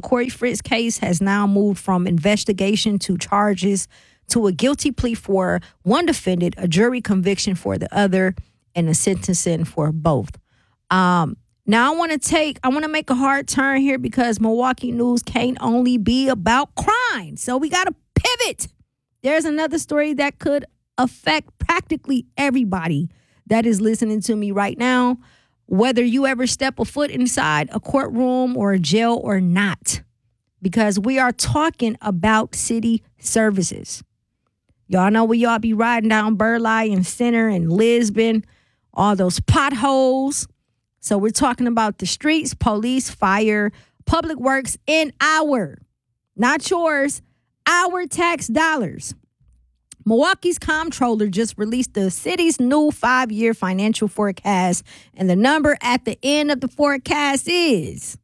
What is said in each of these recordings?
Corey Fritz case has now moved from investigation to charges to a guilty plea for one defendant, a jury conviction for the other, and a sentencing for both. Now I want to make a hard turn here because Milwaukee news can't only be about crime. So we got to pivot. There's another story that could affect practically everybody that is listening to me right now, whether you ever step a foot inside a courtroom or a jail or not, because we are talking about city services. Y'all know where y'all be riding down Burleigh and Center and Lisbon, all those potholes. So we're talking about the streets, police, fire, public works in our, not yours, our tax dollars. Milwaukee's comptroller just released the city's new 5-year financial forecast, and the number at the end of the forecast is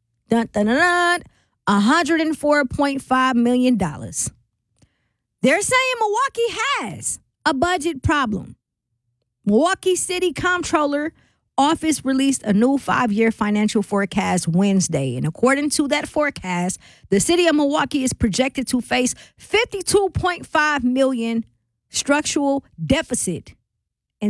$104.5 million. They're saying Milwaukee has a budget problem. Milwaukee City Comptroller Office released a new 5-year financial forecast Wednesday. And according to that forecast, the city of Milwaukee is projected to face $52.5 million structural deficit in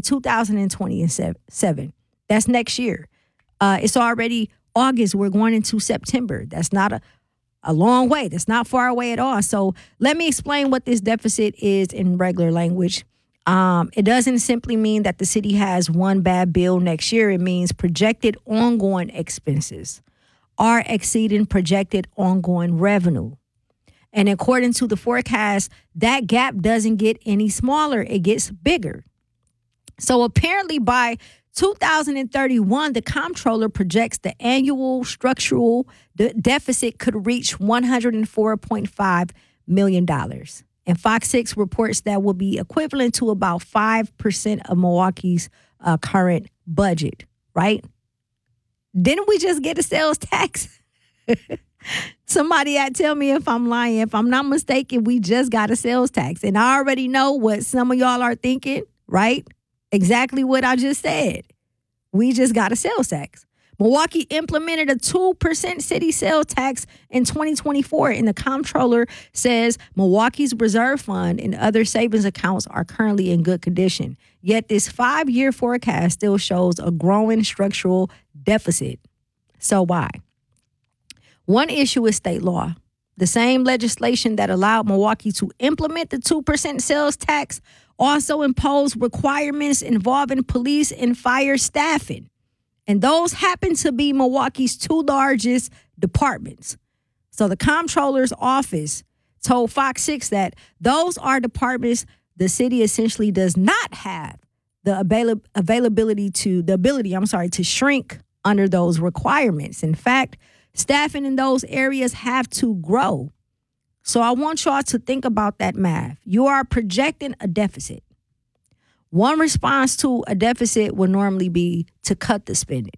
2027. That's next year. It's already August. We're going into September. That's not a long way. That's not far away at all. So let me explain what this deficit is in regular language. It doesn't simply mean that the city has one bad bill next year. It means projected ongoing expenses are exceeding projected ongoing revenue. And according to the forecast, that gap doesn't get any smaller. It gets bigger. So apparently by 2031, the comptroller projects the annual structural deficit could reach $104.5 million. And Fox 6 reports that will be equivalent to about 5% of Milwaukee's current budget, right? Didn't we just get a sales tax? Somebody tell me if I'm lying. If I'm not mistaken, we just got a sales tax. And I already know what some of y'all are thinking, right? Exactly what I just said. We just got a sales tax. Milwaukee implemented a 2% city sales tax in 2024, and the comptroller says Milwaukee's reserve fund and other savings accounts are currently in good condition. Yet this 5-year forecast still shows a growing structural deficit. So why? One issue is state law. The same legislation that allowed Milwaukee to implement the 2% sales tax also imposed requirements involving police and fire staffing. And those happen to be Milwaukee's two largest departments. So the comptroller's office told Fox 6 that those are departments the city essentially does not have the ability to shrink under those requirements. In fact, staffing in those areas have to grow. So I want y'all to think about that math. You are projecting a deficit. One response to a deficit would normally be to cut the spending.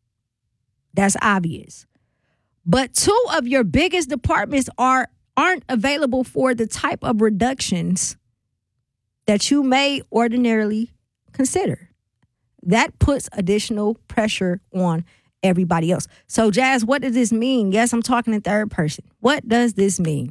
That's obvious. But two of your biggest departments aren't available for the type of reductions that you may ordinarily consider. That puts additional pressure on everybody else. So, Jazz, what does this mean? Yes, I'm talking in third person. What does this mean?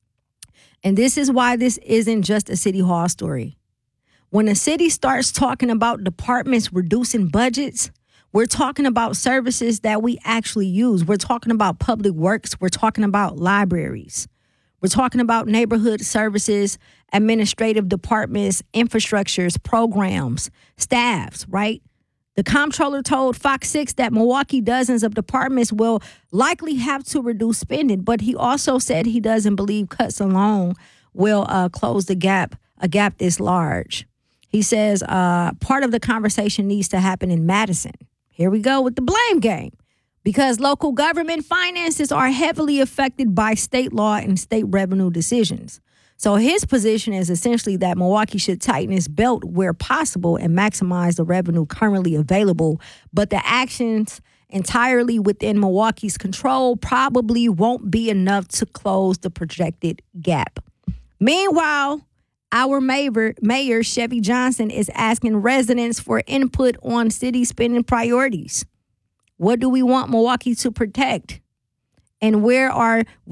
And this is why this isn't just a City Hall story. When a city starts talking about departments reducing budgets, we're talking about services that we actually use. We're talking about public works. We're talking about libraries. We're talking about neighborhood services, administrative departments, infrastructures, programs, staffs, right? The comptroller told Fox 6 that Milwaukee dozens of departments will likely have to reduce spending, but he also said he doesn't believe cuts alone will close a gap this large. He says part of the conversation needs to happen in Madison. Here we go with the blame game. Because local government finances are heavily affected by state law and state revenue decisions. So his position is essentially that Milwaukee should tighten its belt where possible and maximize the revenue currently available. But the actions entirely within Milwaukee's control probably won't be enough to close the projected gap. Meanwhile, our mayor, Chevy Johnson, is asking residents for input on city spending priorities. What do we want Milwaukee to protect? And where are